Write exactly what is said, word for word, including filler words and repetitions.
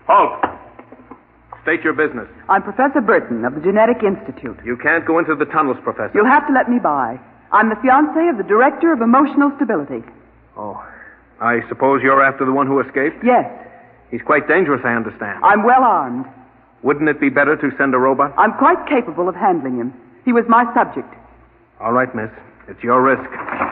Halt! State your business. I'm Professor Burton of the Genetic Institute. You can't go into the tunnels, Professor. You'll have to let me by. I'm the fiancée of the Director of Emotional Stability. Oh, I suppose you're after the one who escaped? Yes. He's quite dangerous, I understand. I'm well armed. Wouldn't it be better to send a robot? I'm quite capable of handling him. He was my subject. All right, miss. It's your risk.